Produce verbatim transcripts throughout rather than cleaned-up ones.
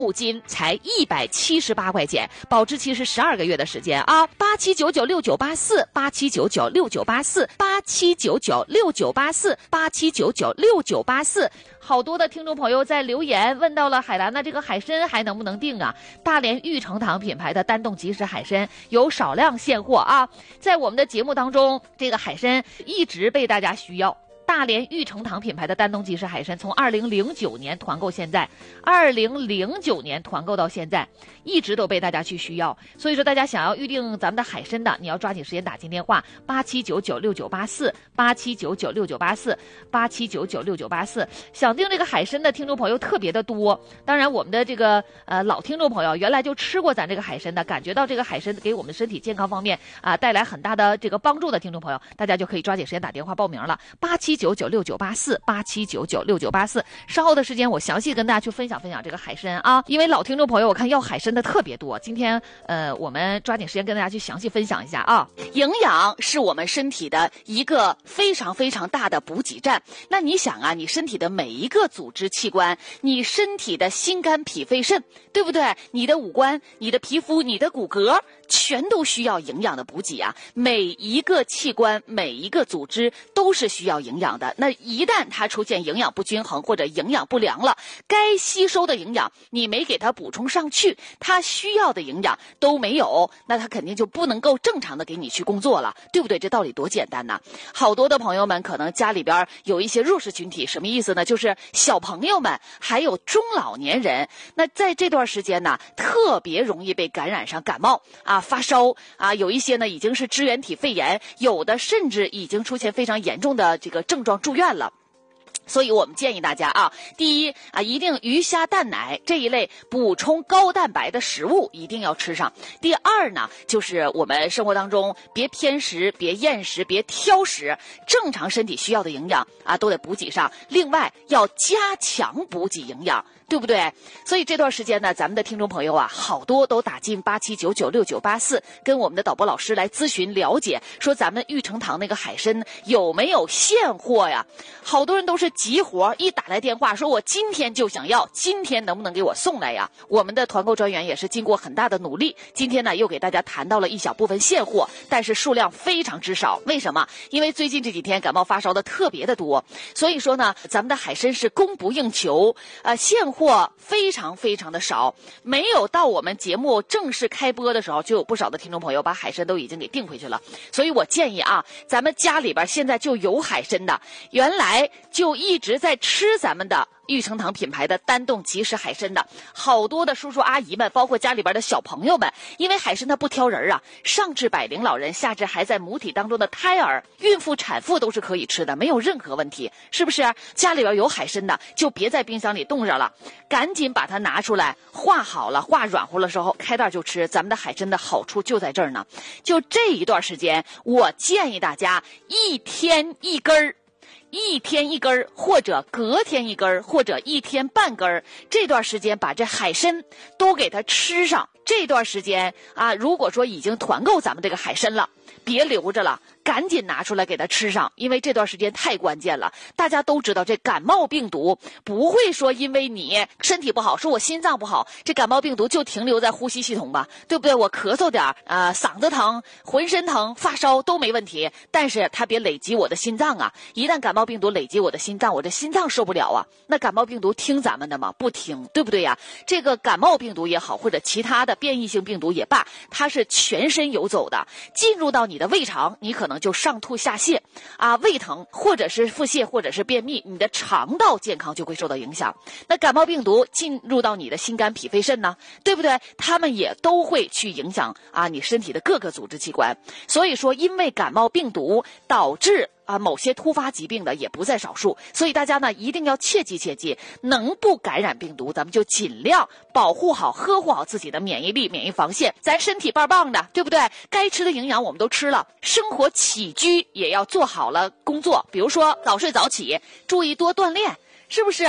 五斤才一百七十八块钱，保质期是十二个月的时间啊！八七九九六九八四，八七九九六九八四，八七九九六九八四，八七九九六九八四。好多的听众朋友在留言问到了海兰的这个海参还能不能定啊？大连玉成堂品牌的单冻即食海参有少量现货啊，在我们的节目当中，这个海参一直被大家需要。大连玉成堂品牌的丹东即食海参，从二零零九年团购现在，二零零九年团购到现在，一直都被大家去需要。所以说，大家想要预定咱们的海参的，你要抓紧时间打进电话八七九九六九八四，八七九九六九八四，八七九九六九八四。想订这个海参的听众朋友特别的多，当然我们的这个呃老听众朋友，原来就吃过咱这个海参的，感觉到这个海参给我们的身体健康方面啊、呃、带来很大的这个帮助的听众朋友，大家就可以抓紧时间打电话报名了，八七九九六九八四，八七九九六九八四。稍后的时间我详细跟大家去分享分享这个海参啊，因为老听众朋友我看要海参的特别多，今天呃我们抓紧时间跟大家去详细分享一下啊。 营养是我们身体的一个非常非常大的补给站。那你想啊，你身体的每一个组织器官，你身体的心肝脾肺肾，对不对？你的五官、你的皮肤、你的骨骼，全都需要营养的补给啊。每一个器官、每一个组织都是需要营养的。那一旦它出现营养不均衡或者营养不良了，该吸收的营养你没给它补充上去，它需要的营养都没有，那它肯定就不能够正常的给你去工作了，对不对？这道理多简单呐！好多的朋友们可能家里边有一些弱势群体，什么意思呢？就是小朋友们还有中老年人，那在这段时间呢，特别容易被感染上感冒啊、发烧啊，有一些呢已经是支原体肺炎，有的甚至已经出现非常严重的这个症状住院了。所以我们建议大家啊，第一啊，一定鱼虾蛋奶这一类补充高蛋白的食物一定要吃上。第二呢，就是我们生活当中别偏食、别厌食、别挑食，正常身体需要的营养啊都得补给上。另外要加强补给营养，对不对？所以这段时间呢，咱们的听众朋友啊，好多都打进八七九九六九八四，跟我们的导播老师来咨询了解，说咱们玉成堂那个海参有没有现货呀？好多人都是急活，一打来电话说我今天就想要，今天能不能给我送来呀？我们的团购专员也是经过很大的努力，今天呢又给大家谈到了一小部分现货，但是数量非常之少。为什么？因为最近这几天感冒发烧的特别的多，所以说呢，咱们的海参是供不应求，呃，现货非常非常的少，没有到我们节目正式开播的时候，就有不少的听众朋友把海参都已经给订回去了。所以我建议啊，咱们家里边现在就有海参的，原来就一直在吃咱们的玉成堂品牌的单冻即食海参的好多的叔叔阿姨们，包括家里边的小朋友们，因为海参它不挑人啊，上至百龄老人，下至还在母体当中的胎儿、孕妇、产妇都是可以吃的，没有任何问题，是不是？家里边有海参的就别在冰箱里冻着了，赶紧把它拿出来，化好了化软乎了时候开袋就吃。咱们的海参的好处就在这儿呢。就这一段时间，我建议大家一天一根儿，一天一根儿，或者隔天一根儿，或者一天半根儿，这段时间把这海参都给它吃上。这段时间啊，如果说已经团购咱们这个海参了，别留着了，赶紧拿出来给它吃上，因为这段时间太关键了。大家都知道这感冒病毒不会说因为你身体不好，说我心脏不好，这感冒病毒就停留在呼吸系统吧，对不对？我咳嗽点呃，嗓子疼，浑身疼，发烧都没问题，但是它别累积我的心脏啊。一旦感冒病毒累积我的心脏，我这心脏受不了啊。那感冒病毒听咱们的吗？不听，对不对呀？这个感冒病毒也好，或者其他的变异性病毒也罢，它是全身游走的，进入到你的胃肠，你可能就上吐下泻啊，胃疼，或者是腹泻，或者是便秘，你的肠道健康就会受到影响。那感冒病毒进入到你的心肝脾肺肾呢，对不对？他们也都会去影响啊你身体的各个组织器官。所以说，因为感冒病毒导致啊，某些突发疾病的也不在少数，所以大家呢一定要切记切记，能不感染病毒，咱们就尽量保护好、呵护好自己的免疫力、免疫防线。咱身体棒棒的，对不对？该吃的营养我们都吃了，生活起居也要做好了工作，比如说早睡早起，注意多锻炼，是不是？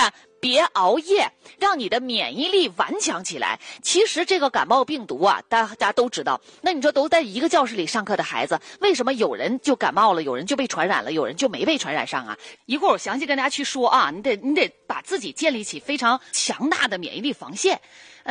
别熬夜，让你的免疫力顽强起来。其实这个感冒病毒啊，大家都知道。那你说都在一个教室里上课的孩子，为什么有人就感冒了，有人就被传染了，有人就没被传染上啊？一会儿我详细跟大家去说啊，你得你得把自己建立起非常强大的免疫力防线。